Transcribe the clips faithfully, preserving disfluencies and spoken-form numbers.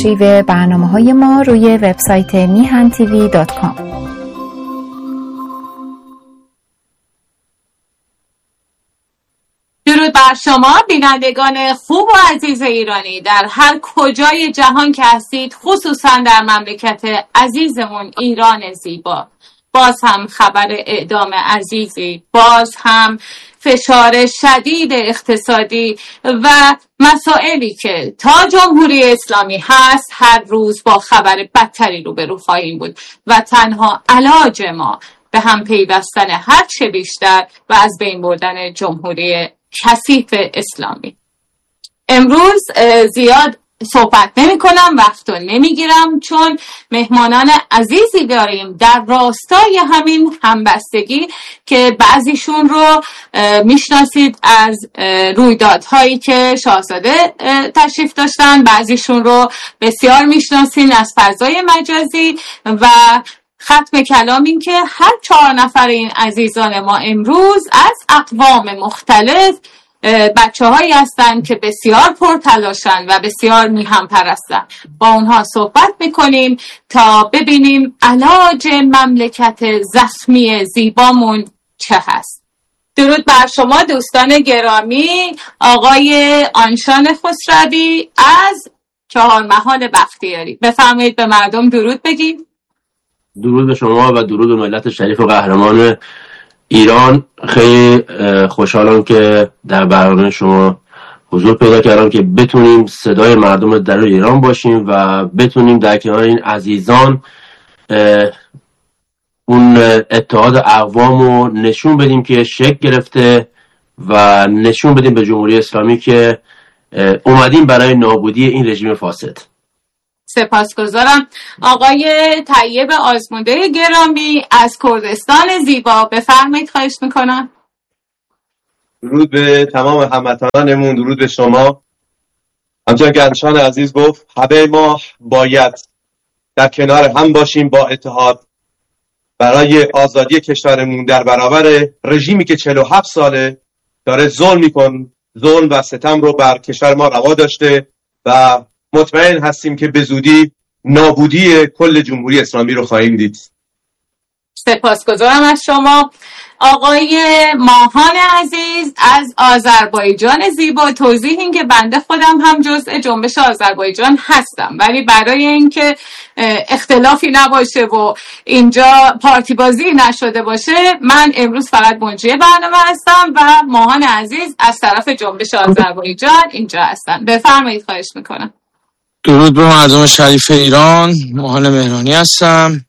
آرشیو برنامه‌های ما روی وبسایت میهن تیوی دات کام. درود بر شما بینندگان خوب و عزیز ایرانی در هر کجای جهان که هستید، خصوصا در مملکت عزیزمون ایران زیبا. باز هم خبر اعدام عزیزی، باز هم فشار شدید اقتصادی و مسائلی که تا جمهوری اسلامی هست هر روز با خبر بدتری روبرو خواهیم بود و تنها علاج ما به هم پیوستن هر چه بیشتر و از بین بردن جمهوری کثیف اسلامی. امروز زیاد صحبت نمی کنم، وقت رو نمی گیرم، چون مهمانان عزیزی داریم در راستای همین همبستگی که بعضیشون رو میشناسید از رویدادهایی که شاهزاده تشریف داشتن، بعضیشون رو بسیار میشناسین از فضای مجازی و ختم کلام این که هر چهار نفر این عزیزان ما امروز از اقوام مختلف بچه هایی هستن که بسیار پرتلاشن و بسیار میهم پرستن. با اونها صحبت میکنیم تا ببینیم علاج مملکت زخمی زیبامون چه هست. درود بر شما دوستان گرامی. آقای آنشان خسروی از چهارمحال بختیاری، بفرمایید به مردم درود بگید. درود به شما و درود به ملت شریف و قهرمان ایران. خیلی خوشحالم که در برنامه شما حضور پیدا کردم که بتونیم صدای مردم در ایران باشیم و بتونیم در کنار این عزیزان اون اتحاد اقوام رو نشون بدیم که شکل گرفته و نشون بدیم به جمهوری اسلامی که اومدیم برای نابودی این رژیم فاسد. سپاسگزارم. آقای طیب آزموده گرامی از کردستان زیبا، بفرمایید، خواهش میکنم. درود به تمام هموطنانمون، درود به شما. همچنان که انشان عزیز گفت، همه ما باید در کنار هم باشیم با اتحاد برای آزادی کشورمون در برابر رژیمی که چهل و هفت ساله داره ظلم میکن، ظلم و ستم رو بر کشور ما روا داشته و مطمئن هستیم که به زودی نابودی کل جمهوری اسلامی رو خواهیم دید. سپاسگزارم از شما. آقای ماهان عزیز از آذربایجان زیبا، توضیح این که بنده خودم هم جزء جنبش آذربایجان هستم، ولی برای اینکه اختلافی نباشه و اینجا پارتی بازی نشده باشه، من امروز فقط منجی برنامه هستم و ماهان عزیز از طرف جنبش آذربایجان اینجا هستن. بفرمایید، خواهش میکنم. درود به مردم شریف ایران. ماهان مهرانی هستم.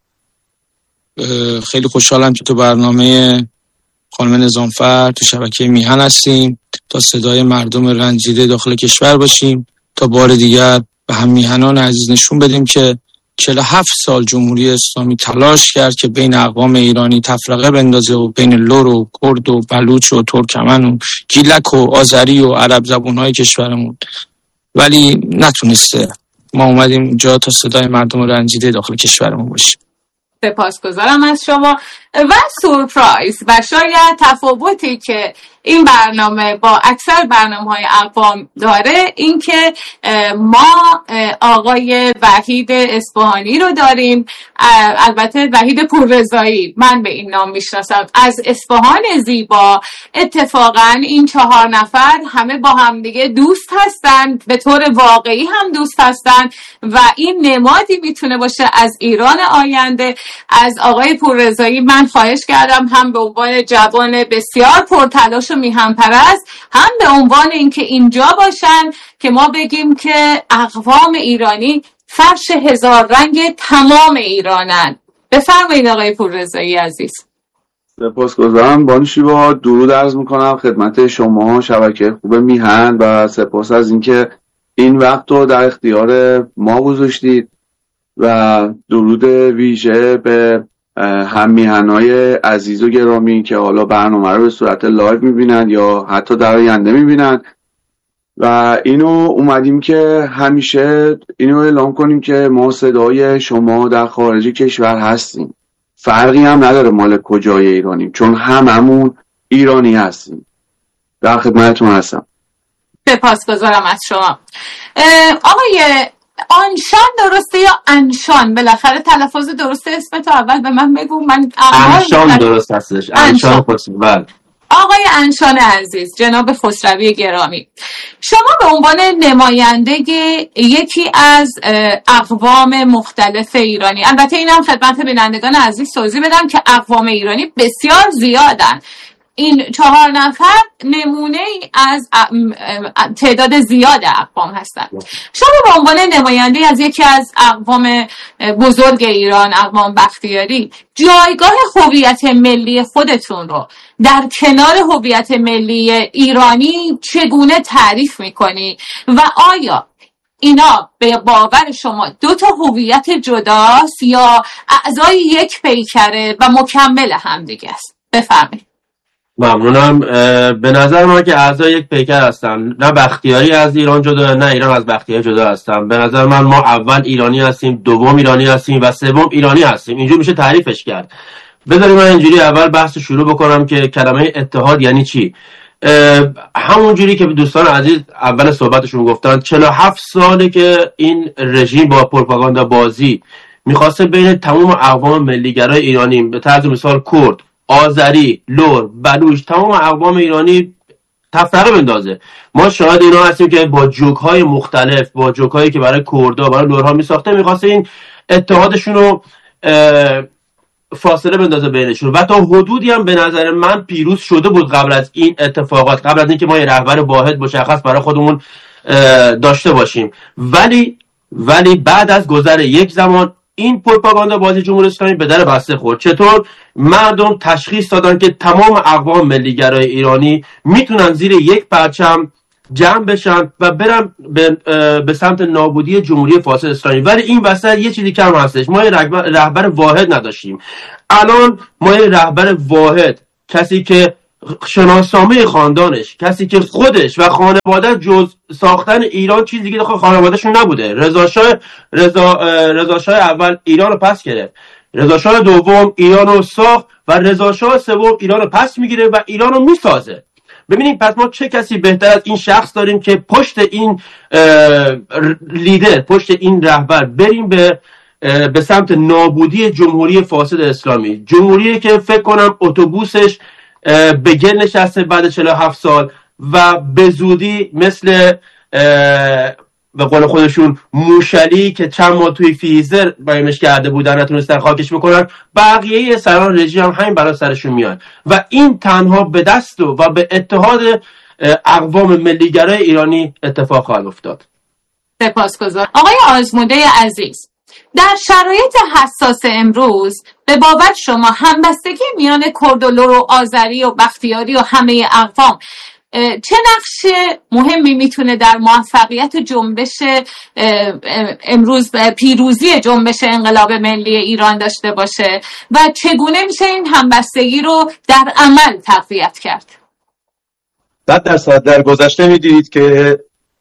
خیلی خوشحالم که تو برنامه خانم نظامفر تو شبکه میهن هستیم تا صدای مردم رنجیده داخل کشور باشیم، تا بار دیگر به هم میهنان عزیز نشون بدیم که چهل و هفت سال جمهوری اسلامی تلاش کرد که بین اقوام ایرانی تفرقه بندازه و بین لور و کرد و بلوچ و ترکمن و گیلک و آذری و عرب زبونهای کشورمون، ولی نتونسته. ما اومدیم اینجا تا صدای مردم رنجیده داخل کشورمون باشیم. سپاسگزارم از شما. و سورپرایز و شاید تفاوتی که این برنامه با اکثر برنامه‌های اقوام داره این که ما آقای وحید اصفهانی رو داریم، البته وحید پوررضایی، من به این نام میشناسم، از اصفهان زیبا. اتفاقا این چهار نفر همه با هم دیگه دوست هستن، به طور واقعی هم دوست هستن و این نمادی میتونه باشه از ایران آینده. از آقای پوررضایی من خواهش کردم هم به عنوان جوان بسیار پرتلاش و میهم پرست، هم به عنوان اینکه اینجا باشن که ما بگیم که اقوام ایرانی فرش هزار رنگ تمام ایرانن. بفرمایید آقای پوررضایی عزیز. سپاسگزارم بانو شیوا. درود عرض میکنم خدمت شما شبکه خوب میهن و سپاس از اینکه این وقت رو در اختیار ما گذاشتید و درود ویژه به هم میهنای عزیز و گرامی که حالا برنامه رو به صورت لایو میبینن یا حتی در آینده میبینن و اینو اومدیم که همیشه اینو اعلام کنیم که ما صدای شما در خارج کشور هستیم، فرقی هم نداره مال کجای ایرانیم، چون هممون ایرانی هستیم. در خدمتتون هستم. سپاسگزارم از شما. آقای آنشان درسته یا انشان؟ بالاخره تلفظ درسته اسم تو اول به من بگو. من انشان درست هستش. انشان خسروی. آقای انشان عزیز، جناب خسروی گرامی، شما به عنوان نماینده یکی از اقوام مختلف ایرانی، البته اینم خدمت بینندگان عزیز توضیح بدم که اقوام ایرانی بسیار زیادن، این چهار نفر نمونه از تعداد زیاد اقوام هستند. شما به عنوان نماینده از یکی از اقوام بزرگ ایران، اقوام بختیاری، جایگاه هویت ملی خودتون رو در کنار هویت ملی ایرانی چگونه تعریف میکنی و آیا اینا به باور شما دو تا هویت جداست یا اعضای یک پیکره و مکمل هم دیگه است؟ بفرمایید. ممنونم. به نظر من که اعضای یک پیکر هستن، نه بختیاری از ایران جدا نه ایران از بختیاری جدا هستن. به نظر من ما اول ایرانی هستیم، دوم ایرانی هستیم و سوم ایرانی هستیم. اینجور میشه تعریفش کرد. بذارید من اینجوری اول بحث شروع بکنم که کلمه اتحاد یعنی چی. همون جوری که دوستان عزیز اول صحبتشون گفتن، چهل و هفت ساله که این رژیم با پروپاگاندا بازی میخواسته بین تمام اقوام ملیگرای ایرانی، به طرز مثال کرد، آذری، لور، بلوچ، تمام اقوام ایرانی تفرقه بندازه. ما شاهد اینا هستیم که با جوک‌های مختلف، با جوک‌هایی که برای کردها، برای لورها میساخته، میخواسته این اتحادشون رو فاصله بندازه بینشون و تا حدودی هم به نظر من پیروز شده بود قبل از این اتفاقات، قبل از اینکه ما یه رهبر واحد مشخص برای خودمون داشته باشیم. ولی ولی بعد از گذر یک زمان این پروپاگاندا بازی جمهوری اسلامی به در بسته خورد. چطور؟ مردم تشخیص دادن که تمام اقوام ملیگرای ایرانی میتونن زیر یک پرچم جمع بشن و برن به, به سمت نابودی جمهوری فاسد اسلامی. ولی این وسط یه چیزی کم هستش، ما یه رهبر واحد نداشتیم. الان ما یه رهبر واحد، کسی که شناسنامه خاندانش، کسی که خودش و خانواده جز ساختن ایران چیزی دیگه داخل خانوادهشون نبوده. رضا شاه رضا رضا شاه اول ایران رو پس گرفت، رضا شاه دوم ایران رو ساخت و رضا شاه سوم ایران رو پس میگیره و ایران رو میسازه. ببینید پس ما چه کسی بهتر از این شخص داریم که پشت این لیدر، پشت این رهبر بریم به به سمت نابودی جمهوری فاسد اسلامی. جمهوری که فکر کنم اتوبوسش به گل نشسته بعد چهل و هفت سال و به زودی مثل به قول خودشون موشلی که چند ماه توی فیزر بایمش کرده بودن نتونستن خاکش بکنن، بقیه سران رژیم هم همین برای سرشون میان و این تنها به دست و, و به اتحاد اقوام ملیگرای ایرانی اتفاق خواهد افتاد. سپاسگزارم. آقای آزموده عزیز، در شرایط حساس امروز به باور شما همبستگی میان کرد و لور و آذری و بختیاری و همه اقوام چه نقش مهمی میتونه در موفقیت جنبش امروز، پیروزی جنبش انقلاب ملی ایران داشته باشه و چگونه میشه این همبستگی رو در عمل تقویت کرد؟ صد درصد در گذشته میدید که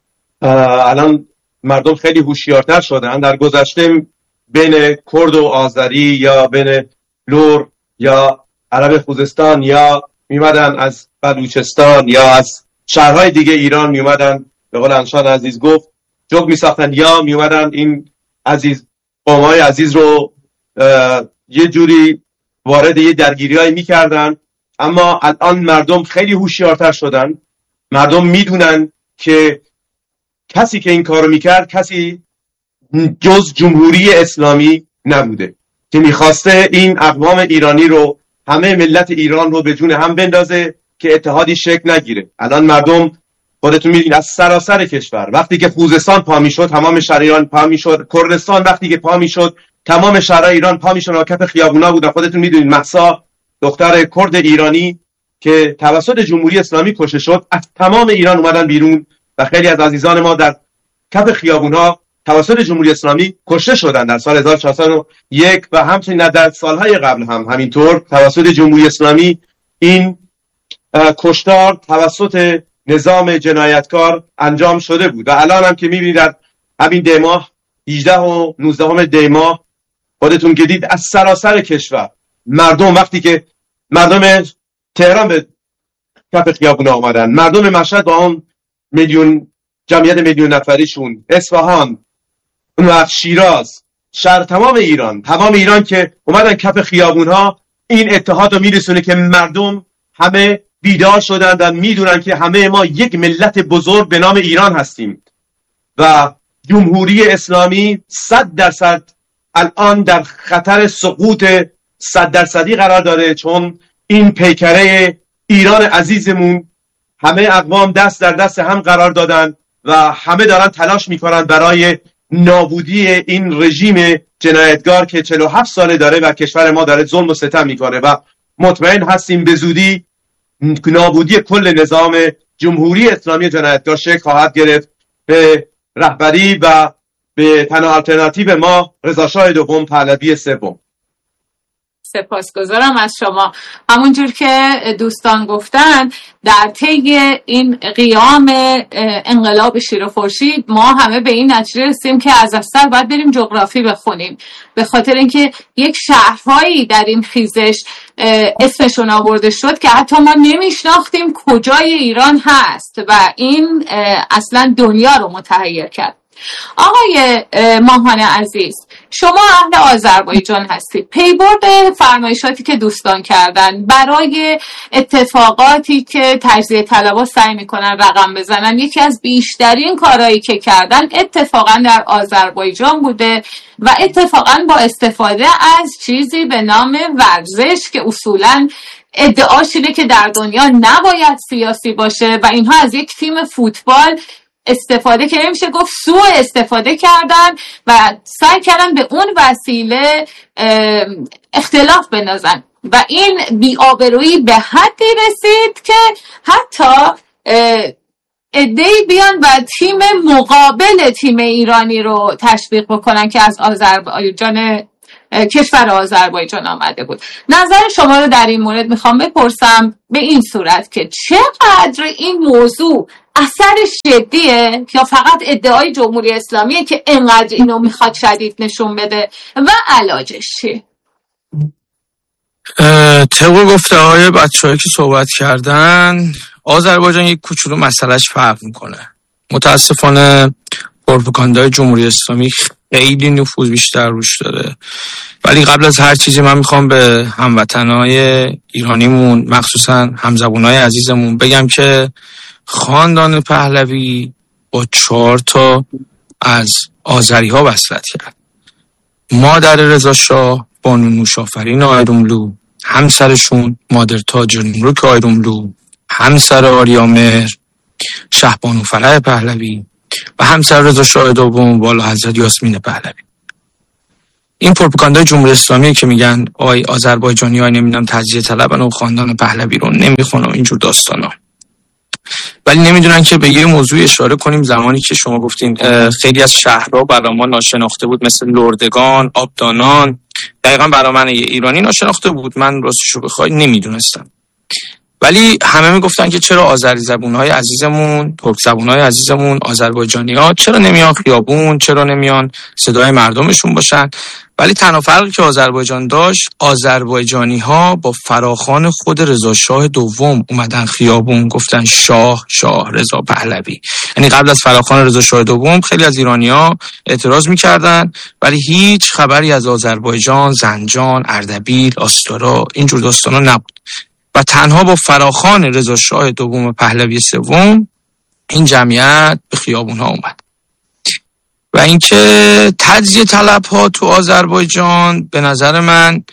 الان مردم خیلی هوشیارتر شدن. در گذشته بین کرد و آذری یا بین لور یا عرب خوزستان یا میمدن از بلوچستان یا از شهرهای دیگه ایران میومدن، به قول انشان عزیز گفت، جوک میساختن یا میومدن این عزیز قومای عزیز رو یه جوری وارد یه درگیریایی میکردن. اما الان مردم خیلی هوشیارتر شدن. مردم میدونن که کسی که این کارو میکرد کسی جز جمهوری اسلامی نبوده که میخواسته این اقوام ایرانی رو، همه ملت ایران رو به جون هم بندازه که اتحادی شکل نگیره. الان مردم خودتون میدین از سراسر کشور وقتی که خوزستان پا میشد تمام شهر ایران پا میشد، کردستان وقتی که پا میشد تمام شهرهای ایران پا میشدن و کف خیابونا بودن. خودتون میدونید مهسا دختر کرد ایرانی که توسط جمهوری اسلامی کشته شد، از تمام ایران اومدن بیرون و خیلی از عزیزان ما در کف خیابون‌ها توسط جمهوری اسلامی کشته شدن در سال هزار و چهارصد و یک و همچنین در سالهای قبل هم همینطور توسط جمهوری اسلامی این کشتار توسط نظام جنایتکار انجام شده بود. و الان هم که می‌بینید در همین دی ماه هجده و نوزده دی ماه خودتون که دید از سراسر کشور مردم، وقتی که مردم تهران به کف خیابونا اومدن، مردم مشهد با اون میلیون جمعیت میلیون نفریشون، اصفهان، اون وقت شیراز، شهر تمام ایران، تمام ایران که اومدن کف خیابونها، این اتحاد رو میرسونه که مردم همه بیدار شدن و میدونن که همه ما یک ملت بزرگ به نام ایران هستیم و جمهوری اسلامی صد درصد الان در خطر سقوط صد درصدی قرار داره، چون این پیکره ایران عزیزمون همه اقوام دست در دست هم قرار دادن و همه دارن تلاش میکنن برای نابودی این رژیم جنایتگار که چهل و هفت ساله داره و کشور ما داره ظلم و ستم میکنه و مطمئن هستیم به زودی نابودی کل نظام جمهوری اسلامی جنایتگار شکل خواهد گرفت به رهبری و به تنها آلترناتیو ما رضاشاه دوم پهلوی سوم. سپاسگزارم از شما. همونجور که دوستان گفتن در طی این قیام انقلاب شیر و خورشید ما همه به این نتیجه رسیدیم که از اصل باید بریم جغرافی بخونیم، به خاطر اینکه یک شهرهایی در این خیزش اسمشون آورده شد که حتی ما نمیشناختیم کجای ایران هست و این اصلا دنیا رو متحیر کرد. آقای ماهان عزیز، شما اهل آذربایجان هستید. پیبرد فرمایشاتی که دوستان کردن برای اتفاقاتی که تجزیه طلبها سعی میکنن رقم بزنن، یکی از بیشترین کارهایی که کردن اتفاقا در آذربایجان بوده و اتفاقا با استفاده از چیزی به نام ورزش که اصولاً ادعاش اینه که در دنیا نباید سیاسی باشه و اینها از یک تیم فوتبال استفاده که نمیشه گفت سوء استفاده کردن و سعی کردن به اون وسیله اختلاف بندازن و این بی‌آبرویی به حدی رسید که حتی عده‌ای بیان و تیم مقابل تیم ایرانی رو تشویق بکنن که از آذربایجان کشور آذربایجان آمده بود. نظر شما رو در این مورد میخوام بپرسم به این صورت که چقدر این موضوع اثر جدیه یا فقط ادعای جمهوری اسلامیه که انقدر اینو میخواد شدید نشون بده و علاجش چیه؟ طبق گفته های بچه هایی که صحبت کردن، آذربایجان یک کوچولو مسئلهش فرق میکنه. متاسفانه پروپاگاندای جمهوری اسلامی خیلی نفوذ بیشتر روش داره، ولی قبل از هر چیزی من میخوام به هموطنهای ایرانیمون مخصوصا همزبونهای عزیزمون بگم که خاندان پهلوی با چهار تا از آذری ها وصلت کرد. مادر رضا شاه بانو نوشافرین آیروملو، همسرشون مادر تاج نملک آیروملو، همسر آریامهر شهبانو فرح پهلوی و همسر رضا شاه دوم والا حضرت یاسمین پهلوی. این پروپاگاندای جمهوری اسلامی که میگن آی آذربایجانی‌ها نمیدونم تجزیه طلبن و خاندان پهلوی رو نمیخونن و اینجور داستانا، ولی نمیدونن که به یه موضوع اشاره کنیم. زمانی که شما گفتین خیلی از شهرها برای ما ناشناخته بود، مثل لردگان، آبدانان، دقیقا برای من ایرانی ناشناخته بود، من راستش رو بخوای نمیدونستم، ولی همه میگفتن که چرا آذری زبونهای عزیزمون، ترک زبونهای عزیزمون، آذربایجانی‌ها چرا نمیان خیابون، چرا نمیان صدای مردمشون باشن. ولی تنها فرقی که آذربایجان داشت، آذربایجانی‌ها با فراخوان خود رضا شاه دوم اومدن خیابون، گفتن شاه شاه رضا پهلوی. یعنی قبل از فراخوان رضا شاه دوم خیلی از ایرانی‌ها اعتراض می‌کردن، ولی هیچ خبری از آذربایجان، زنجان، اردبیل، آستارا اینجور داستانا نبود و تنها با فراخوان رضا شاه دوم و پهلوی سوم این جمعیت به خیابون‌ها اومد. و اینکه تجزیه طلب ها تو آذربایجان به نظر من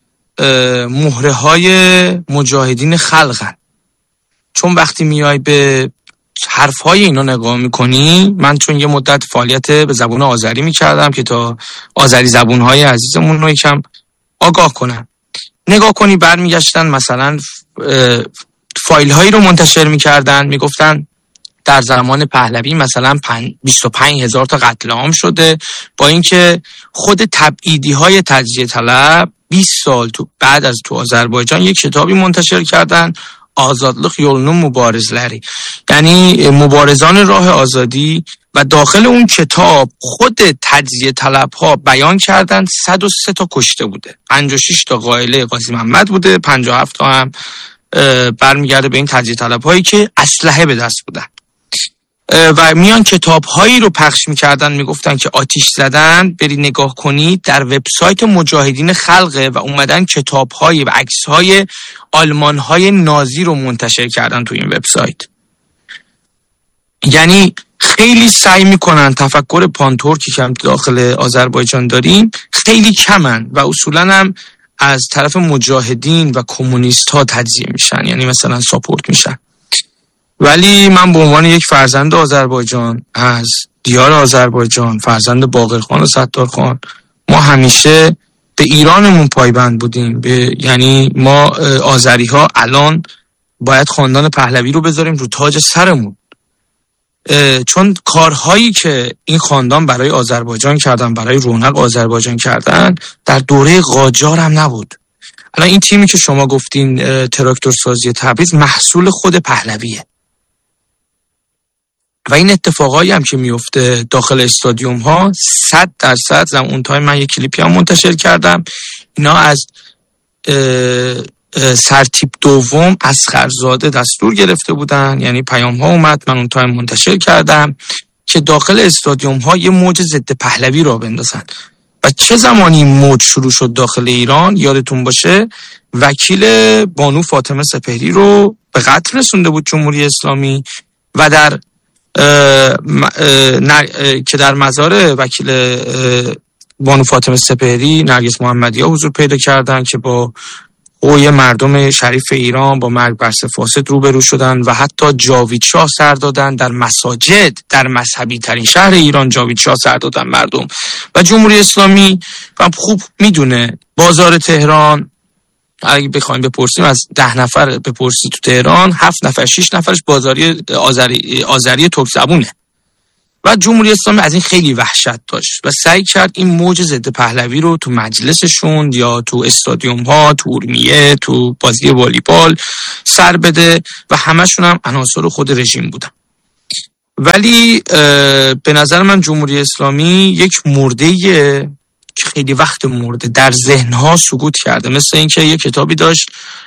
مهره های مجاهدین خلقن، چون وقتی میای به حرف های اینا نگاه میکنی، من چون یه مدت فعالیت به زبان آذری میکردم که تا آذری زبون های عزیزمون رو یکم آگاه کنن، نگاه کنی برمیگشتن مثلا فایل هایی رو منتشر میکردن، میگفتن در زمان پهلوی مثلا بیست و پنج هزار تا قتل عام شده، با اینکه خود تبعیدی های تجزیه طلب بیست سال تو بعد از تو آذربایجان یک کتابی منتشر کردن، آزادلıq yolunun mübarizləri، یعنی مبارزان راه آزادی، و داخل اون کتاب خود تجزیه طلب ها بیان کردن صد و سه تا کشته بوده، پنجاه و شش تا قائله قاضی محمد بوده، پنجاه و هفت تا هم برمیگرده به این تجزیه طلب هایی که اسلحه به دست بودن. و میان کتاب هایی رو پخش میکردن، میگفتن که آتیش زدن، بری نگاه کنید در وبسایت مجاهدین خلقه و اومدن کتاب های و عکس های آلمان های نازی رو منتشر کردن تو این وبسایت. یعنی خیلی سعی میکنن تفکر پانتورکی که هم داخل آذربایجان داریم خیلی کمن و اصولا هم از طرف مجاهدین و کمونیست ها تجزیه میشن، یعنی مثلا ساپورت میشن. ولی من به عنوان یک فرزند آذربایجان از دیار آذربایجان، فرزند باقرخان و ستارخان، ما همیشه به ایرانمون پایبند بودیم. به یعنی ما آذری ها الان باید خاندان پهلوی رو بذاریم رو تاج سرمون، چون کارهایی که این خاندان برای آذربایجان کردن، برای رونق آذربایجان کردن، در دوره قاجار هم نبود. الان این تیمی که شما گفتین تراکتور سازی تبریز محصول خود پهلویه و این اتفاقایی هم که میفته داخل استادیوم ها صد درصد زم اون تایم من یک کلیپی هم منتشر کردم، اینا از سرتیپ دوم اصغرزاده دستور گرفته بودن، یعنی پیام ها اومد، من اون تایم منتشر کردم که داخل استادیوم ها یه موج ضد پهلوی را بندازن. و چه زمانی موج شروع شد داخل ایران؟ یادتون باشه وکیل بانو فاطمه سپهری رو به قتل رسونده بود جمهوری اسلامی و در اه اه اه که در مزار وکیل بانو فاطمه سپهری نرگس محمدی‌ها حضور پیدا کردن که با اوی مردم شریف ایران با مرگ بر فاسد روبرو شدن و حتی جاوید شاه سر دادن در مساجد در مذهبی ترین شهر ایران. جاوید شاه سر دادن مردم و جمهوری اسلامی هم خوب میدونه بازار تهران، اگه بخوایم بپرسیم از ده نفر بپرسی تو تهران هفت نفر شش نفرش بازاری آذری آذری ترک زبونه و جمهوری اسلامی از این خیلی وحشت داشت و سعی کرد این موج ضد پهلوی رو تو مجلسشون یا تو استادیوم ها، تو اورمیه، تو بازی والیبال سر بده و همشون هم عناصر خود رژیم بودن. ولی به نظر من جمهوری اسلامی یک مرده‌ایه که خیلی وقت مرده، در ذهنها سقوط کرده. مثل اینکه یک کتابی داشت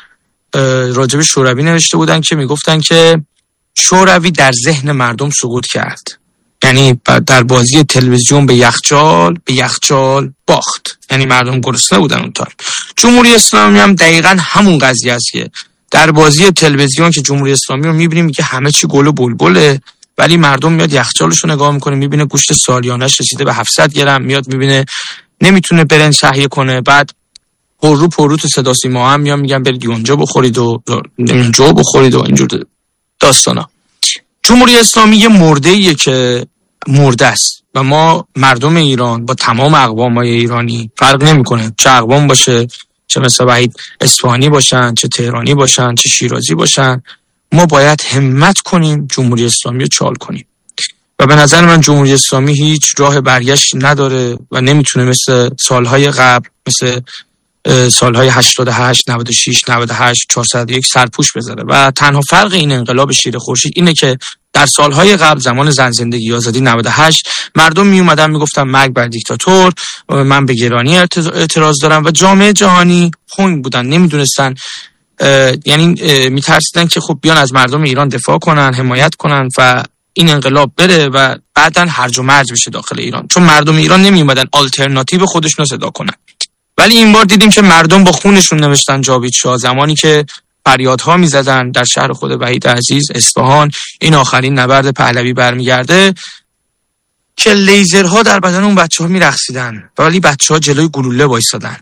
راجب شوروی نوشته بودن که میگفتن که شوروی در ذهن مردم سقوط کرد، یعنی در بازی تلویزیون به یخچال به یخچال باخت، یعنی مردم گرسنه بودن اون تایم. جمهوری اسلامی هم دقیقاً همون قضیه است که در بازی تلویزیون که جمهوری اسلامی رو میبینیم که همه چی گل و بلبله، ولی مردم میاد یخچالش رو نگاه میکنه میبینه گوشت سالیانش رسیده به هفتصد گرم، میاد میبینه نمیتونه برنج تهیه کنه، بعد پررو پررو تو صدا سیما هم میان میگن برید اونجا بخورید و اونجا بخورید و اینجور داستانا. جمهوری اسلامی یه مرده‌ایه که مرده است و ما مردم ایران با تمام اقوام‌های ایرانی فرق نمی‌کنه، چه اقوام باشه، چه مثلا وحید اصفهانی باشن، چه تهرانی باشن، چه شیرازی باشن، ما باید همت کنیم جمهوری اسلامی رو چال کنیم. و به نظر من جمهوری اسلامی هیچ راه برگشت نداره و نمیتونه مثل سالهای قبل، مثل سالهای هشتاد و هشت، نود و شش، نود و هشت، چهارصد و یک سرپوش بذاره. و تنها فرق این انقلاب شیر خورشید اینه که در سالهای قبل زمان زن زندگی آزادی نود و هشت مردم می اومدن میگفتن مرگ بر دیکتاتور، من به گرانی اعتراض دارم و جامعه جهانی خنگ بودن، نمیدونستن، یعنی میترسیدن که خب بیان از مردم ایران دفاع کنن، حمایت کنن و این انقلاب بره و بعدن هرج و مرج بشه داخل ایران، چون مردم ایران نمی اومدن آلترناتیو خودشون رو صدا کنن. ولی این بار دیدیم که مردم با خونشون نوشتن جاوید شاه، زمانی که فریادها میزدن در شهر خود وحید عزیز اصفهان این آخرین نبرد پهلوی برمیگرده، که لیزرها در بدن اون بچه‌ها میرقصیدن ولی بچه‌ها جلوی گلوله وایسادن.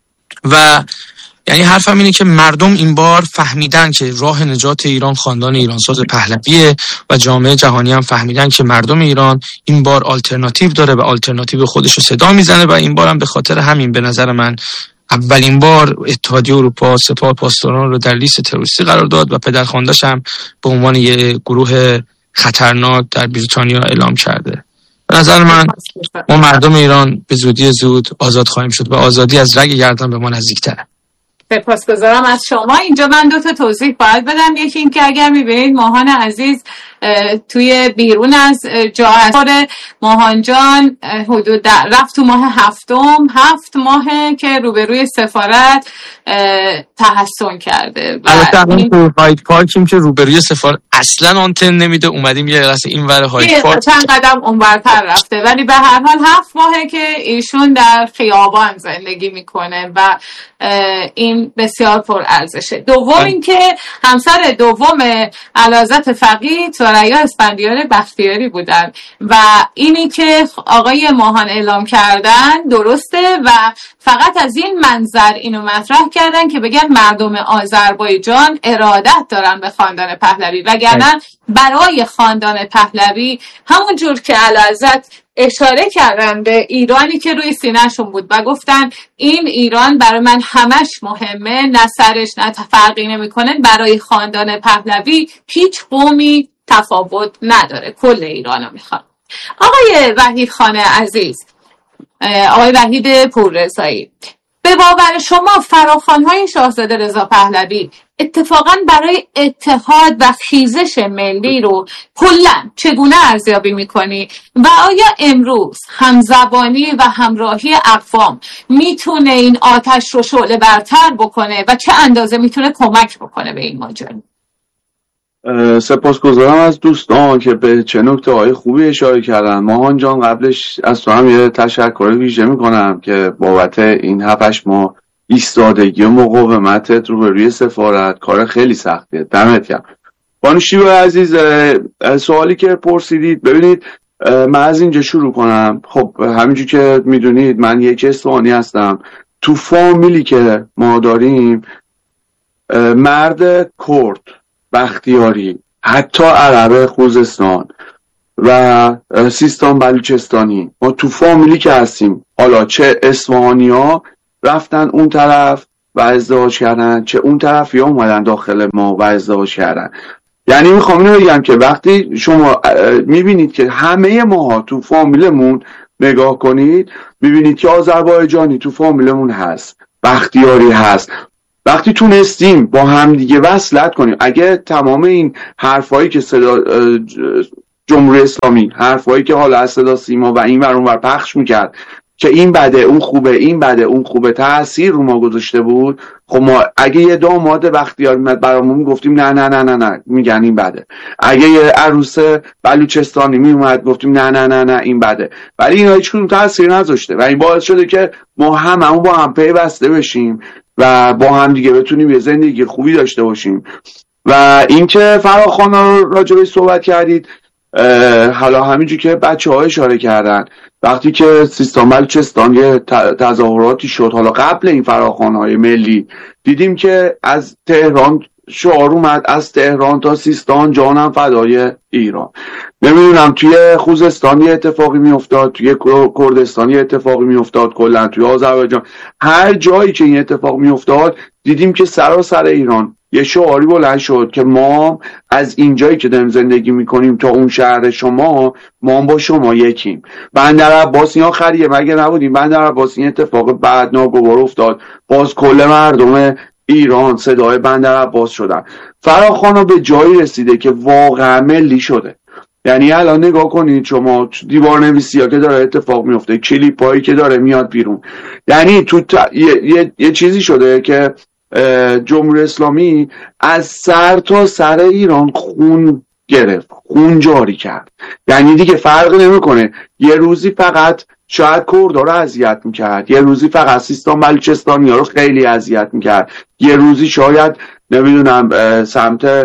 و یعنی حرفم اینه که مردم این بار فهمیدن که راه نجات ایران خاندان ایرانساز پهلویه و جامعه جهانی هم فهمیدن که مردم ایران این بار آلترناتیو داره و آلترناتیو خودش رو صدا میزنه. و این بار هم به خاطر همین به نظر من اولین بار اتحادیه اروپا سپاه پاسداران رو در لیست تروریستی قرار داد و پدرخوانده‌اش هم به عنوان یک گروه خطرناک در بریتانیا اعلام کرده. به نظر من ما مردم ایران به زودی زود آزاد خواهیم شد و آزادی از رگ گردن به ما نزدیک‌تره. سپاسگزارم از شما. اینجا من دو تا توضیح باید بدم. یکی این که اگر میبینید ماهان عزیز توی بیرون از جا ماهان جان حدود رفت تو ماه هفتم هفت ماهه که روبروی سفارت تحصن کرده. البته تو هاید پارکیم که روبروی سفارت اصلا آنتن نمیده، اومدیم یه لحظه این ور هاید پارک چند قدم اونورتر رفته، ولی به هر حال هفت ماهه که ایشون در خیابان زندگی میکنه و این بسیار پر ارزشه. دوم این که همسر دوم اعلیحضرت فقیه ثریا اسفندیار بختیاری بودن و اینی که آقای ماهان اعلام کردن درسته و فقط از این منظر اینو مطرح کردن که بگن مردم آذربایجان ارادت دارن به خاندان پهلوی، وگرنه برای خاندان پهلوی همون جور که اعلیحضرت اشاره کردن به ایرانی که روی سینه‌شون بود و گفتن این ایران برای من همش مهمه، نه سرش نه فرقی نمیکنه، برای خاندان پهلوی هیچ قومی تفاوت نداره، کل ایرانو میخوان. آقای وحید خان عزیز، آقای وحید پوررضایی، به باور شما فراخوان‌های شاهزاده رضا پهلوی اتفاقاً برای اتحاد و خیزش ملی رو کلاً چگونه ارزیابی می‌کنی و آیا امروز همزبانی و همراهی اقوام میتونه این آتش رو شعله برتر بکنه و چه اندازه میتونه کمک بکنه به این ماجرا؟ سپاسگزارم از دوستان که به چه نکته‌های خوبی اشاره کردن. ماهان جان، قبلش از تو هم یه تشکر ویژه میکنم که بابت این هفتش ماه ایستادگی و مقاومتت رو به روی سفارت، کار خیلی سختیه، دمت گرم. بانو شیوه عزیز، سوالی که پرسیدید، ببینید من از اینجا شروع کنم. خب همینجور که میدونید من یک اصفهانی هستم. تو فامیلی که ما داریم مرد کرد، بختیاری، حتی عرب خوزستان و سیستان بلوچستانی، ما تو فامیلی که هستیم، حالا چه اصفهانی ها رفتن اون طرف و ازدواج کردن، چه اون طرفی ها اومدن داخل ما و ازدواج کردن. یعنی میخوام اینو بگم که وقتی شما میبینید که همه ماها تو فامیلمون نگاه کنید، میبینید که آذربایجانی تو فامیلمون هست، بختیاری هست. وقتی تونستیم با هم دیگه وصلت کنیم، اگه تمام این حرفایی که صدا جمهوری اسلامی، حرفایی که حالا از صدا سیما و این ور اون ور پخش میکرد که این بده اون خوبه، این بده اون خوبه، تأثیر رو ما گذاشته بود، خب ما اگه یه داماد بختیار میاد برامون گفتیم نه نه نه نه نه میگن این بده. اگه یه عروس بلوچستانی میومد گفتیم نه نه نه نه این بده. ولی اینا هیچ کدوم تأثیر نذاشته و این باعث شده که ما هممون با هم پیوسته بشیم و با هم دیگه بتونیم یه زندگی خوبی داشته باشیم. و اینکه فراخوان رو راجبش صحبت کردید، حالا همینجور که بچه ها اشاره کردن، وقتی که سیستان بلوچستان یه تظاهراتی شد، حالا قبل این فراخوان های ملی، دیدیم که از تهران شعار اومد از تهران تا سیستان جانم فدای ایران. نمیدونم توی خوزستان یه اتفاقی میافتاد، توی کردستان یه اتفاقی میافتاد، کلا توی آذربایجان، هر جایی که این اتفاق میافتاد دیدیم که سراسر ایران یه شعاری بلند شد که ما از اینجایی که داریم زندگی میکنیم تا اون شهر شما، ما با شما یکیم. بندر عباس اینا خریه مگه نبودیم؟ بندر عباس این اتفاق بعد ناگوار افتاد، باز کل مردم ایران صدای بندر عباس شدن. فراخوانا به جایی رسیده که واقعا ملی شده. یعنی الان نگاه کنید شما دیوار نویسی ها که داره اتفاق میفته، کلیپ هایی که داره میاد بیرون، یعنی تو تا... یه... یه... یه چیزی شده که جمهوری اسلامی از سر تا سر ایران خون گرفت، خون جاری کرد. یعنی دیگه فرق نمیکنه، یه روزی فقط شاید کردها رو اذیت میکرد، یه روزی فقط سیستان بلوچستانی ها رو خیلی اذیت میکرد، یه روزی شاید نمیدونم سمت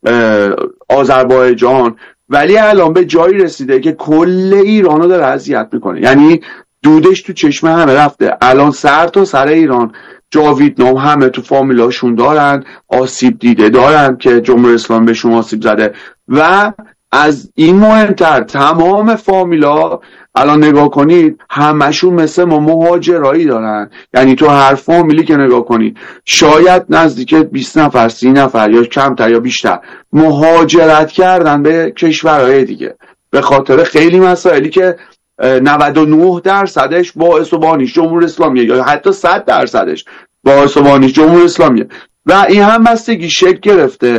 آذربایجان، ولی الان به جایی رسیده که کل ایران رو داره اذیت میکنه. یعنی دودش تو چشم همه رفته. الان سر تا سر ایران جاوید نام همه تو فامیلاشون دارن، آسیب دیده دارن که جمهوری اسلامی بهشون آسیب زده. و از این مهمتر تمام فامیلا الان نگاه کنید همشون مثل ما مهاجرایی دارن. یعنی تو هر فامیلی که نگاه کنید شاید نزدیک بیست نفر، سی نفر یا کمتر یا بیشتر مهاجرت کردن به کشورهای دیگه به خاطر خیلی مسائلی که نود و نه درصدش باعث و بانیش جمهوری اسلامیه یا حتی صد درصدش باعث و بانیش جمهوری اسلامیه. و این هم بستگی شکل گرفته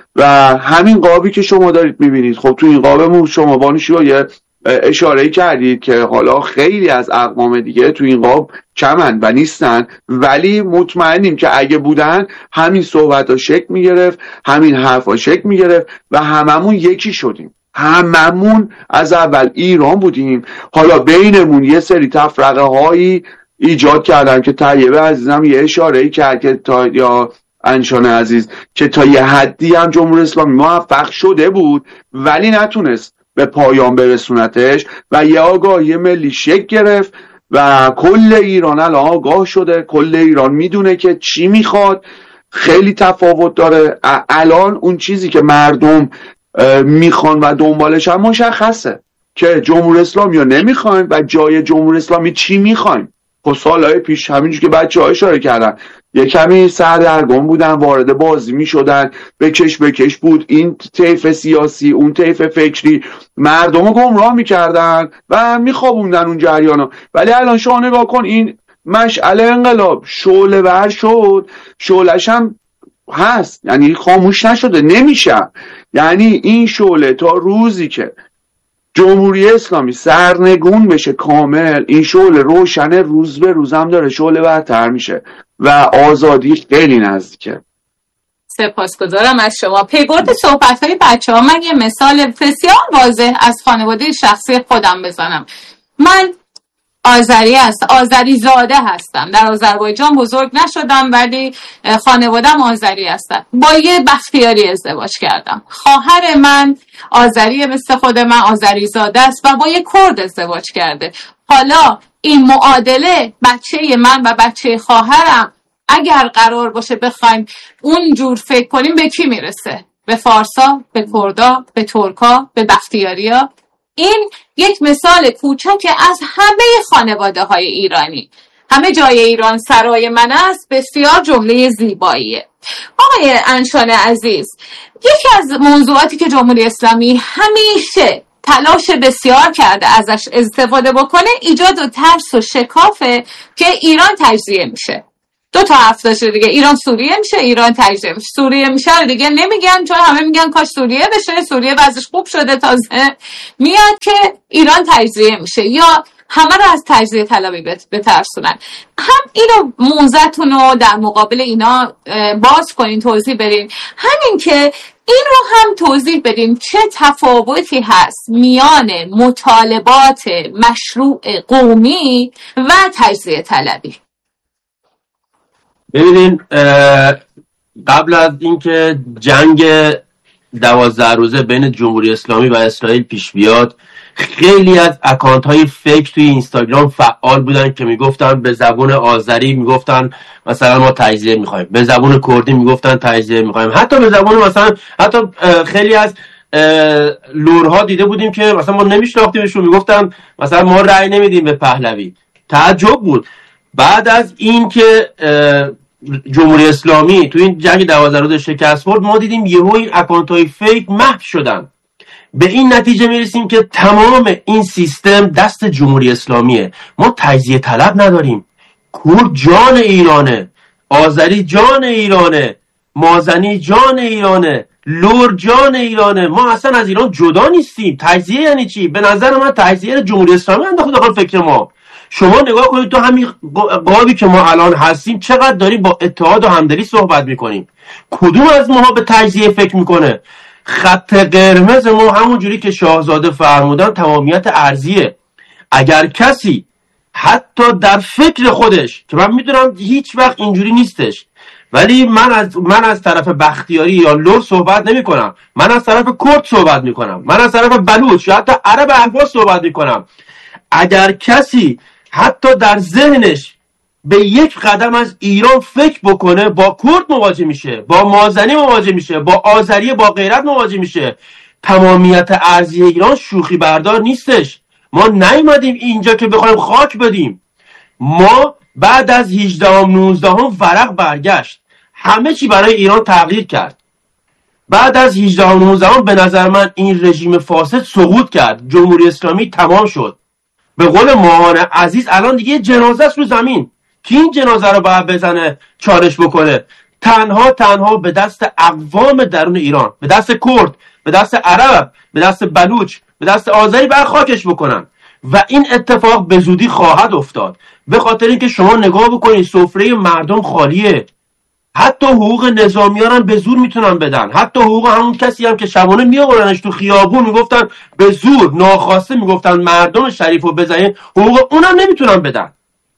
و همین قابی که شما دارید میبینید، خب تو این قابمون شما بانوشیوا یه اشاره کردید که حالا خیلی از اقوام دیگه تو این قاب کمن و نیستن، ولی مطمئنیم که اگه بودن همین صحبت ها شکل میگرفت، همین حرف ها شکل میگرفت و هممون یکی شدیم. هممون از اول ایران بودیم. حالا بینمون یه سری تفرقه هایی ایجاد کردن که طیبه عزیزم یه اشاره کرد که تا یا انشان عزیز که تا یه حدی هم جمهوری اسلامی موفق شده بود ولی نتونست به پایان برسونتش و یه آگاهی ملی شکل گرفت و کل ایران الان آگاه شده، کل ایران میدونه که چی میخواد. خیلی تفاوت داره. الان اون چیزی که مردم میخوان و دنبالش هم مشخصه که جمهوری اسلامی رو نمیخوایم و جای جمهوری اسلامی چی میخوایم. خب سالهای پیش همینجور که بچه ها اشاره کردن یه کمی سردرگم بودن، وارد بازی می شدن، بکش بکش بود، این طیف سیاسی اون طیف فکری مردم رو گمراه می کردن و می خوابوندن اون جریانا. ولی الان شما نگاه کن، این مشعل انقلاب شعله ور شد، شعله‌ش هم هست، یعنی خاموش نشده، نمیشه. یعنی این شعله تا روزی که جمهوری اسلامی سرنگون بشه کامل، این شعله روشنه، روز به روز هم داره شعله برتر میشه و آزادی خیلی نزدیکه. سپاسگزارم از شما. پیگرد صحبت‌های بچه‌ها من یه مثال بسیار واضح از خانواده شخصی خودم بزنم. من آذری هست، آذری زاده هستم. در آذربایجان بزرگ نشدم ولی خانواده‌ام آذری هستن. با یه بختیاری ازدواج کردم. خواهر من آذری مثل خود من آذری زاده است و با یه کرد ازدواج کرده. حالا این معادله بچه من و بچه خواهرم اگر قرار باشه بخوایم اون جور فکر کنیم به کی میرسه؟ به فارسا، به کردا، به ترکا، به بختیاریا. این یک مثال کوچک از همه خانواده های ایرانی. همه جای ایران سرای من است بسیار جمله زیباییه. آقای انشان عزیز، یکی از موضوعاتی که جمهوری اسلامی همیشه تلاش بسیار کرده ازش استفاده بکنه ایجاد و ترس و شکافه که ایران تجزیه میشه. دو تا حرف داشته دیگه، ایران سوریه میشه، ایران تجزیه میشه. سوریه میشه دیگه نمیگن چون همه میگن کاش سوریه بشه، سوریه وضعش خوب شده تازه میاد که ایران تجزیه میشه یا همه رو از تجزیه طلبی بترسونن. هم اینو موزتون رو در مقابل اینا باز کنین، توضیح بدین. همین که این رو هم توضیح بدین چه تفاوتی هست میان مطالبات مشروع قومی و تجزیه طلبی. ببینین قبل از اینکه جنگ دوازده روزه بین جمهوری اسلامی و اسرائیل پیش بیاد، خیلی از اکانت های فیک توی اینستاگرام فعال بودن که میگفتن به زبون آذری میگفتن مثلا ما تجزیه میخوایم، به زبون کردی میگفتن تجزیه میخوایم، حتی به زبون مثلا حتی خیلی از لورها دیده بودیم که مثلا ما نمیشناختیمشون، میگفتن مثلا ما رأی نمیدیم به پهلوی. تعجب بود. بعد از این که جمهوری اسلامی تو این جنگ دوازده روزه شکست خورد، ما دیدیم یهو این اکانت های فیک محو شدن. به این نتیجه میرسیم که تمام این سیستم دست جمهوری اسلامیه. ما تجزیه طلب نداریم. کرد جان ایرانه، آذری جان ایرانه، مازنی جان ایرانه، لور جان ایرانه. ما اصلا از ایران جدا نیستیم. تجزیه یعنی چی؟ به نظر من تجزیه جمهوری اسلامی انداخته داخل فکر ما. شما نگاه کنید تو همین قابی که ما الان هستیم چقدر داریم با اتحاد و همدلی صحبت میکنیم. کدوم از ماها به تجزیه فکر میکنه؟ خط قرمز ما همون جوری که شاهزاده فرمودن تمامیت ارضیه. اگر کسی حتی در فکر خودش، که من میدونم هیچ وقت اینجوری نیستش، ولی من از من از طرف بختیاری یا لور صحبت نمی کنم، من از طرف کرد صحبت می کنم، من از طرف بلوچ یا حتی عرب اهواز صحبت می کنم. اگر کسی حتی در ذهنش به یک قدم از ایران فکر بکنه، با کرد مواجه میشه، با مازنی مواجه میشه، با آذری با غیرت مواجه میشه. تمامیت ارضی ایران شوخی بردار نیستش. ما نیومدیم اینجا که بخوایم خاک بدیم. ما بعد از هجدهم نوزدهم ورق برگشت، همه چی برای ایران تغییر کرد. بعد از هجدهم نوزدهم به نظر من این رژیم فاسد سقوط کرد، جمهوری اسلامی تمام شد. به قول ماهان عزیز الان دیگه جنازه است رو زمین. کی این جنازه رو باید بزنه چارش بکنه؟ تنها تنها به دست اقوام درون ایران، به دست کرد، به دست عرب، به دست بلوچ، به دست آذری بر خاکش بکنن و این اتفاق به زودی خواهد افتاد. به خاطر اینکه شما نگاه بکنید سفره مردم خالیه. حتی حقوق نظامیان هم به زور میتونن بدن، حتی حقوق همون کسی هم که شبانه میآوردنش تو خیابون میگفتن به زور ناخواسته میگفتن مردم شریفو بزنین، حقوق اونم نمیتونن بدن.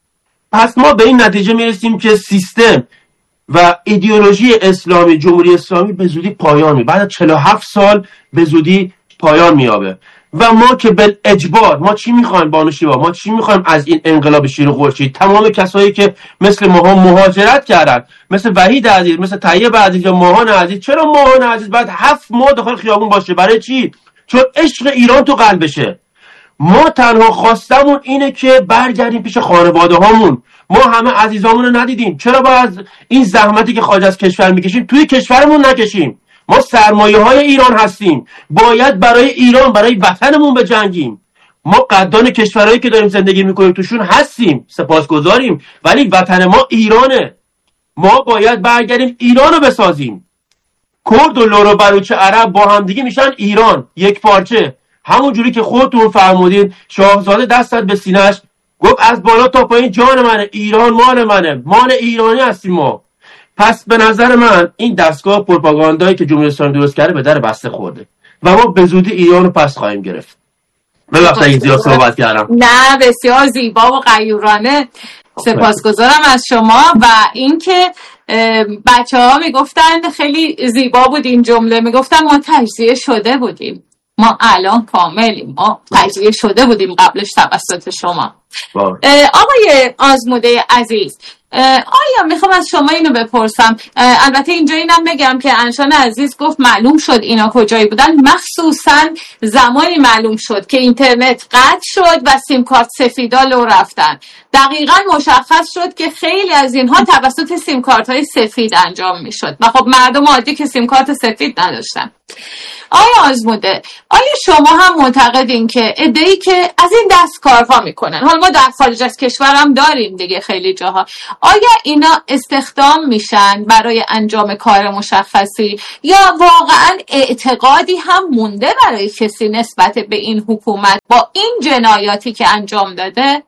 پس ما به این نتیجه میرسیم که سیستم و ایدئولوژی اسلامی، جمهوری اسلامی به زودی پایان می بعد از چهل و هفت سال به زودی پایان میابه. و ما که به اجبار، ما چی میخوایم بانو شیوا؟ ما چی میخوایم از این انقلاب شیر خورشید؟ تمام کسایی که مثل ماها مهاجرت کردن، مثل وحید عزیز، مثل طیب عزیز یا ماهان عزیز. چرا ماهان عزیز بعد هفت ماه داخل خیابون باشه؟ برای چی؟ چون عشق ایران تو قلبشه. ما تنها خواستمون اینه که برگردیم پیش خانواده هامون. ما همه عزیزامون رو ندیدیم، چرا باید این زحمتی که خارج از کشور میکشیم توی کشورمون نکشیم؟ ما سرمایه های ایران هستیم، باید برای ایران، برای وطنمون بجنگیم. ما قدردان کشورهایی که داریم زندگی میکنیم توشون هستیم، سپاسگزاریم، ولی وطن ما ایرانه. ما باید برگردیم ایرانو بسازیم. کرد و لور و بلوچ عرب با هم دیگه میشن ایران، یک پارچه. همون جوری که خودتون فرمودین، شاهزاده دست به سینه‌اش گفت از بالا تا پایین جان منه، ایران مال منه، مال ایرانی هستیم ما. پس به نظر من این دستگاه پروپاگاندایی که جمهوری اسلامی درست کرده به در بسته خورده و ما به زودی ایران رو پس خواهیم گرفت. ببخشید این زیاد صحبت کردم. نه بسیار زیبا و غیورانه. سپاسگزارم از شما. و اینکه بچه ها میگفتن خیلی زیبا بود این جمله، میگفتن ما تجزیه شده بودیم، ما الان کاملیم، ما تجزیه شده بودیم قبلش توسط شما. آقای آزموده عزیز، آیا میخوام از شما اینو بپرسم، البته اینجا اینم بگم که انشان عزیز گفت معلوم شد اینا کجایی بودن، مخصوصا زمانی معلوم شد که اینترنت قطع شد و سیم کارت سفیدا لو رفتن. دقیقاً مشخص شد که خیلی از اینها توسط سیم کارت های سفید انجام میشد و خب مردم عادی که سیم کارت سفید نداشتن. آیا آزموده، آیا شما هم معتقدین که عده‌ای که از این دست کارها میکنن، حالا ما در خارج از کشور هم داریم دیگه خیلی جاها، آیا اینا استخدام میشن برای انجام کار مشخصی یا واقعا اعتقادی هم مونده برای کسی نسبت به این حکومت با این جنایاتی که انجام داده؟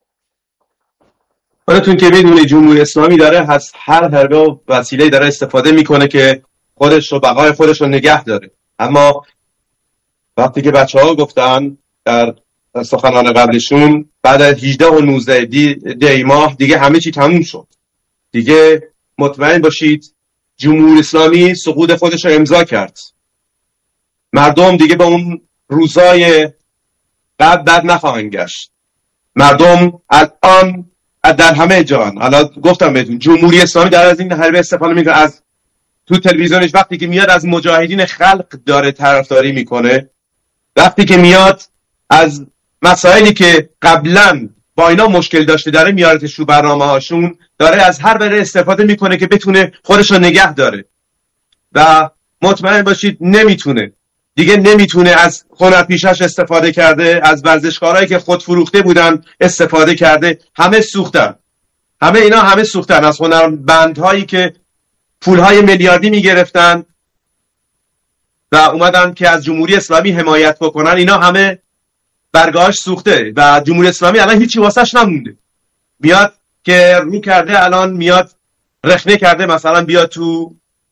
خودتون که میدونی جمهوری اسلامی داره از هر حربه و وسیله داره استفاده میکنه که خودش رو، بقای خودش رو نگه داره. اما وقتی که بچه ها گفتن در سخنان قبلشون بعد از هجده و نوزده دی, دی ماه دیگه همه چی تموم شد، دیگه مطمئن باشید جمهوری اسلامی سقوط خودش رو امضا کرد. مردم دیگه به اون روزای قبل بد نخواهند گشت. مردم الان در همه جان، حالا گفتم بهتون جمهوری اسلامی در از این حربه استفاده میکنه. از تو تلویزیونش وقتی که میاد از مجاهدین خلق داره طرفداری میکنه، وقتی که میاد از مسائلی که قبلا با اینا مشکل داشته داره میارتش رو برنامه هاشون، داره از هر بره استفاده میکنه که بتونه خودش رو نگه داره. و مطمئن باشید نمیتونه دیگه، نمیتونه. از هنرپیشش استفاده کرده، از ورزشکارایی که خود فروخته بودن استفاده کرده، همه سوختن، همه اینا همه سوختن. از هنرمندهایی که پولهای میلیاردی میگرفتن و اومدن که از جمهوری اسلامی حمایت بکنن، اینا همه برگاهش سوخته و جمهوری اسلامی الان هیچی واسش نمونده. میاد که رو کرده، الان میاد رخنه کرده، مثلا بیاد تو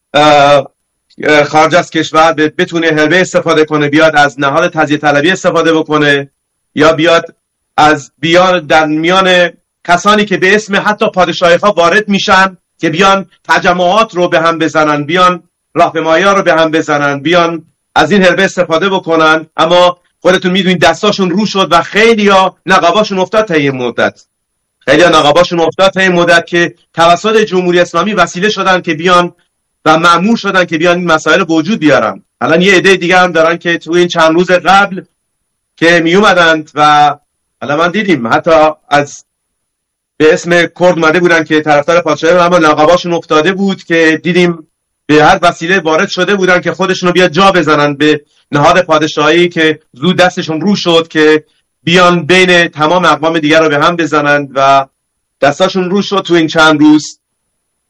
خارج از کشور بتونه حربه استفاده کنه، بیاد از نهاد تجزیه طلبی استفاده بکنه، یا بیاد از بیان در میان کسانی که به اسم حتی پادشاهی ها وارد میشن که بیان تجمعات رو به هم بزنن، بیان راهپیمایی‌ها رو به هم بزنن، بیان از این حربه استفاده بکنن. اما خودتون میدونید دستاشون رو شد و خیلیا نقاباشون افتاد تا این مدت، خیلیا نقاباشون افتاد تا این مدت که توسط جمهوری اسلامی وسیله شدن که بیان و مأمور شدن که بیان این مسائل به وجود بیارن. الان یه عده دیگه هم دارن که تو این چند روز قبل که می اومدند و الان من دیدیم حتی از به اسم کرد اومده بودن که طرفدار پادشاهی، اما نقاباشون افتاده بود که دیدیم به هر وسیله وارد شده بودن که خودشونو بیا جا بزنن به نهاد پادشاهی که زود دستشون رو شد که بیان بین تمام اقوام دیگر رو به هم بزنن و دستاشون رو شد تو این چند روز.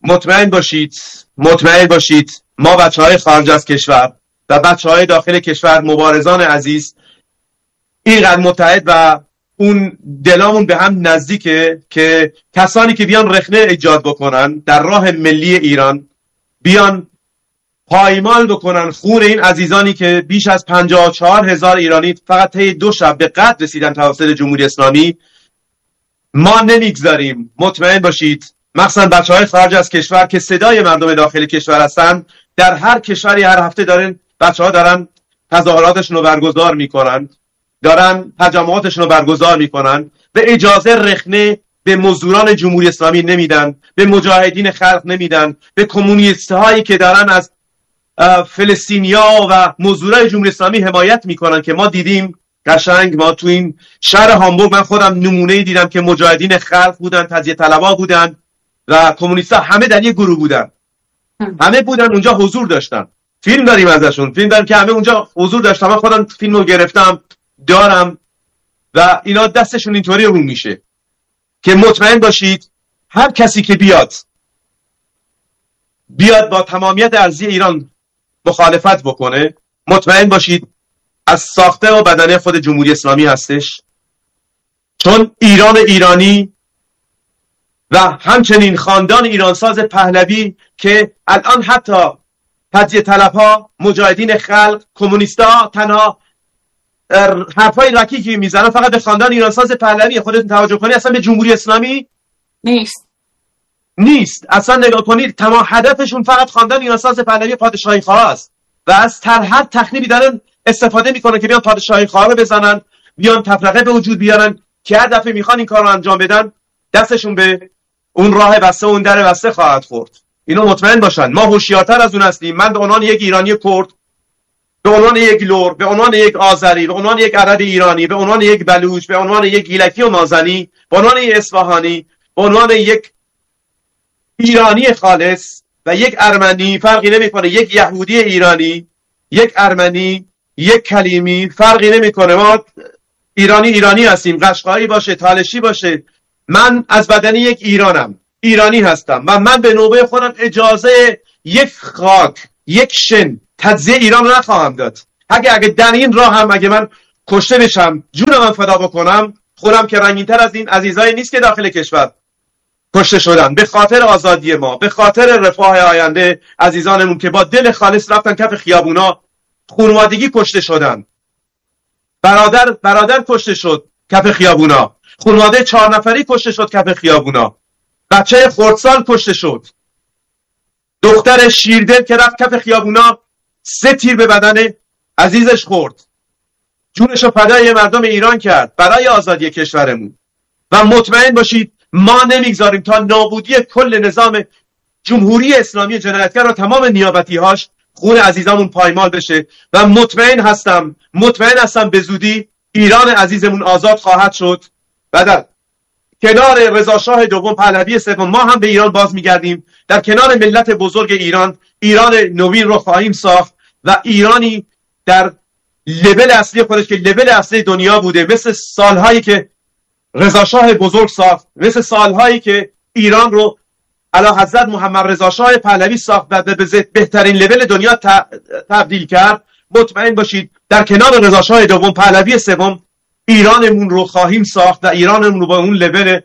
مطمئن باشید مطمئن باشید ما بچه های خارج از کشور و بچه های داخل کشور، مبارزان عزیز، اینقدر متحد و اون دلامون به هم نزدیکه که کسانی که بیان رخنه ایجاد بکنن در راه ملی ایران، بیان پایمال بکنن خون این عزیزانی که بیش از پنجاه و چهار هزار ایرانی فقط طی دو شب به قتل رسیدن توسط جمهوری اسلامی، ما نمیگذاریم. مطمئن باشید مخصوصا بچه‌های خارج از کشور که صدای مردم داخل کشور هستن، در هر کشوری هر هفته دارن بچه‌ها دارن تظاهراتشون رو برگزار میکنن، دارن تجمعاتشون رو برگزار میکنن و اجازه رخنه به مزدوران جمهوری اسلامی نمیدن، به مجاهدین خلق نمیدن، به کمونیست هایی که دارن از فلسطینیا و مزدورای جمهوری اسلامی حمایت میکنن که ما دیدیم قشنگ. ما تو این شهر هامبورگ من خودم نمونه‌ای دیدم که مجاهدین خلق بودن، تجزیه طلبها بودن و کمونیست‌ها همه در یک گروه بودن، همه بودن اونجا حضور داشتن. فیلم داریم ازشون، فیلم داریم که همه اونجا حضور داشتن. من خودم فیلمو گرفتم دارم و اینا دستشون اینطوری رو میشه که مطمئن باشید هر کسی که بیاد بیاد با تمامیت ارضی ایران مخالفت بکنه، مطمئن باشید از ساخته و بدنه خود جمهوری اسلامی هستش. چون ایران ایرانی و همچنین خاندان ایرانساز پهلوی که الان حتی تجزیه طلبها، مجاهدین خلق، کمونیستا تنها حرفای رکیکی میزنن فقط به خاندان ایرانساز پهلوی. خودتون توجه کنید اصلا به جمهوری اسلامی نیست نیست اصلا نگاه کنید، تمام هدفشون فقط خاندان ایرانساز پهلوی پادشاهی خواه است و از هر تخریبی دارن استفاده میکنن که بیان پادشاهی خواه رو بزنن، بیان تفرقه به وجود بیارن که هر دفعه میخوان این کار رو انجام بدن دستشون به اون راه بسته و اون در بسته خواهد خورد. اینو مطمئن باشن. ما هوشیارتر از اون هستیم. من به عنوان یک ایرانی کرد، به عنوان یک لور، به عنوان یک آذری، به عنوان یک عرب ایرانی، به عنوان یک بلوچ، به عنوان یک گیلکی و مازنی، به عنوان یک اصفهانی، به عنوان یک ایرانی خالص و یک ارمنی، فرقی نمیکنه، یک یهودی ایرانی، یک ارمنی، یک کلیمی، فرقی نمیکنه. ما ایرانی ایرانی هستیم، قشقایی باشه، تالشی باشه. من از بدن یک ایرانم، ایرانی هستم و من به نوبه خودم اجازه یک خاک، یک شن تجزیه ایران رو نخواهم داد. اگه اگه در این راه هم اگه من کشته بشم، جونم من فدا بکنم، خودم که رنگین‌تر از این عزیزایی نیست که داخل کشور کشته شدن به خاطر آزادی ما، به خاطر رفاه آینده عزیزانمون که با دل خالص رفتن کف خیابونا، خانوادگی کشته شدن، برادر برادر کشته شد کف خیابونا، خانواده چهار نفری کشته شد کف خیابونا، بچه خردسال کشته شد، دختر شیردل که رفت کف خیابونا سه تیر به بدن عزیزش خورد، جونشو فدای مردم ایران کرد برای آزادی کشورمون. و مطمئن باشید ما نمیگذاریم تا نابودی کل نظام جمهوری اسلامی جنایتگر و تمام نیابتی‌هاش خون عزیزامون پایمال بشه. و مطمئن هستم مطمئن هستم به زودی ایران عزیزمون آزاد خواهد شد و در کنار رضا شاه دوم پهلوی سوم ما هم به ایران باز میگردیم. در کنار ملت بزرگ ایران، ایران نوین رو خواهیم ساخت و ایرانی در لول اصلی خودش که لول اصلی دنیا بوده، مثل سالهایی که رضا شاه بزرگ ساخت، مثل سالهایی که ایران رو اعلیحضرت محمد رضا شاه پهلوی ساخت و به بهترین لول دنیا تبدیل کرد. مطمئن باشید در کنار رضا شاه دوم پهلوی سوم ایرانمون رو خواهیم ساخت و ایرانمون رو با اون لول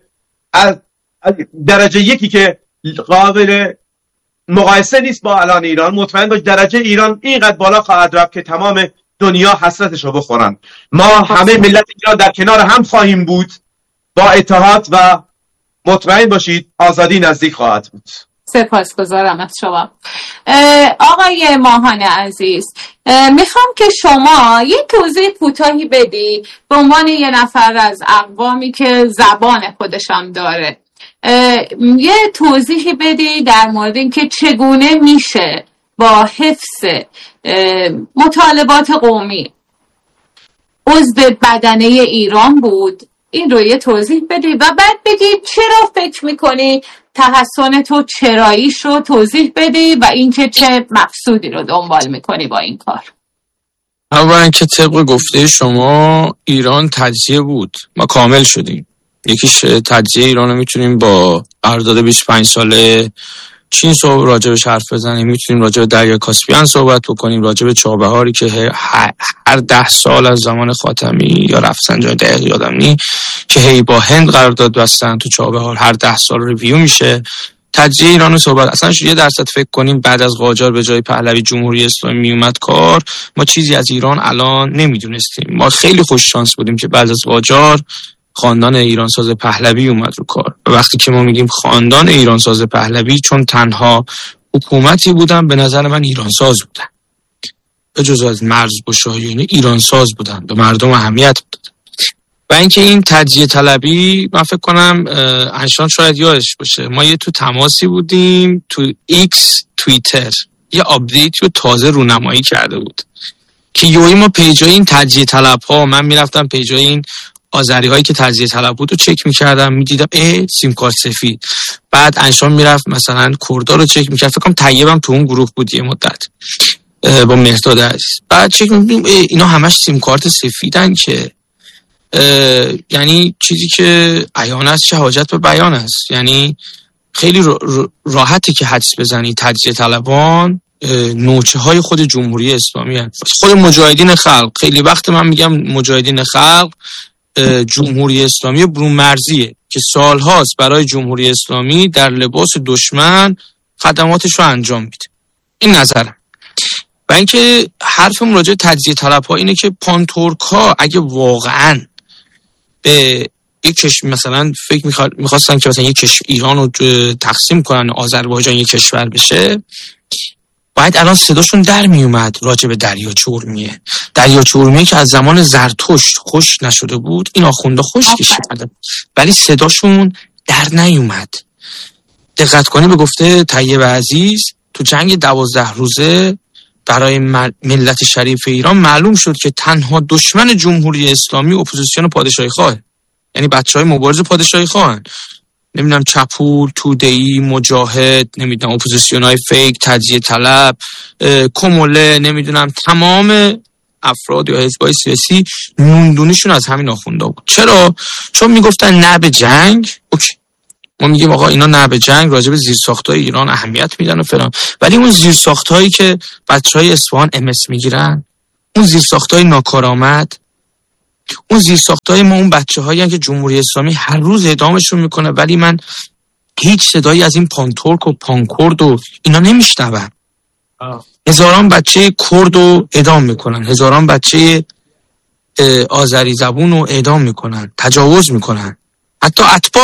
درجه یکی که قابل مقایسه نیست با الان ایران، مطمئن باش درجه ایران اینقدر بالا خواهد رفت که تمام دنیا حسرتش رو بخورن. ما همه ملت ایران در کنار هم خواهیم بود با اتحاد و مطمئن باشید آزادی نزدیک خواهد بود. سپاسگزارم از شما. آقای ماهان عزیز، میخوام که شما یه توضیح کوتاهی بدی به عنوان یه نفر از اقوامی که زبان خودشم داره، یه توضیحی بدی در مورد اینکه چگونه میشه با حفظ مطالبات قومی عضو بدنه ایران بود. این رو یه توضیح بدی و بعد بگی چرا فکر میکنی تحسن تو چراییش رو توضیح بدی و اینکه چه مقصودی رو دنبال میکنی با این کار. اولا که طبق گفته شما ایران تجزیه بود، ما کامل شدیم. یکیش تجزیه ایران رو میتونیم با قرارداد بیست و پنج ساله چین صحبت راجبش حرف بزنیم، میتونیم راجب دریای کاسپیان صحبت بکنیم، راجب چابهاری که هر ده سال از زمان خاتمی یا رفسنجانی دقیق یادم نی که هی با هند قرارداد بستن تو چابهار، هر ده سال ریویو میشه. تجزیه ایران رو صحبت، اصلا یه درصد فکر کنیم بعد از قاجار به جای پهلوی جمهوری اسلامی میومد کار، ما چیزی از ایران الان نمیدونستیم. ما خیلی خوش شانس بودیم که بعد از قاجار خاندان ایرانساز پهلوی اومد رو کار. وقتی که ما میگیم خاندان ایرانساز پهلوی، چون تنها حکومتی بودن به نظر من ایرانساز بودن، به جز از مرزگشایی ایرانساز بودن، به مردم اهمیت بودن. و اینکه این تجزیه طلبی، من فکر کنم انشان شاید یادش باشه، ما یه تو تماسی بودیم تو ایکس توییتر، یه آپدیت رو تازه رونمایی کرده بود که یوهی ما پیجای این تجزیه طلب ها، من میرفتم پیجای این آذری هایی که تجزیه طلب بود رو چک میکردم، میدیدم اه سیم کارت سفید. بعد انشان میرفت مثلا کردا رو چک میکرد، فکر کنم طیبم تو اون گروه بود یه مدت با مهرداد عزیز. بعد چک می‌کردیم اینا همش سیم کارت سفیدن که یعنی چیزی که عیان است چه حاجت به بیان است. یعنی خیلی راحته که حدس بزنی تجزیه طلبان نوچه های خود جمهوری اسلامی هست، خود مجاهدین خلق. خیلی وقت من میگم مجاهدین خلق جمهوری اسلامی برون مرزیه که سالهاست برای جمهوری اسلامی در لباس دشمن خدماتش رو انجام میده. این نظرم. و اینکه حرفم راجع تجزیه طلب ها اینه که پانتورکا اگه واقعاً به یک کشور مثلا فکر میخواستن که مثلا یک کشور ایران رو تقسیم کنن، آذربایجان یک کشور بشه، باید الان صداشون در میومد راجع به دریاچه ارومیه. دریاچه ارومیه که از زمان زرتشت خوش نشده بود، این آخونده خشکش کرده، ولی صداشون در نیومد. دقت کنی به گفته طیب عزیز، تو جنگ دوازده روزه برای ملت شریف ایران معلوم شد که تنها دشمن جمهوری اسلامی اپوزیسیون پادشاهی خواه، یعنی بچهای مبارز پادشاهی خواهن. نمیدونم چپول، توده‌ای، مجاهد، نمیدونم اپوزیسیونای فیک، تجزیه طلب، کموله، نمیدونم تمام افراد یا حزبای سیاسی موندونیشون از همین آخونده بود. چرا؟ چون میگفتن نه به جنگ. اوکی، ما میگیم آقا اینا نه به جنگ، راجع به زیرساخت‌های ایران اهمیت میدن و فلان، ولی اون زیرساخت‌هایی که بچهای اصفهان ام اس میگیرن، اون زیرساخت‌های ناکارآمد، اون زیرساخت‌های ما، اون بچه‌هایی که جمهوری اسلامی هر روز اعدامشون میکنه، ولی من هیچ صدایی از این پانتورک و پانکورد و اینا نمیشنوم. هزاران بچه کرد رو اعدام میکنن، هزاران بچه آذری زبون رو اعدام میکنن، تجاوز میکنن، حتی اتباع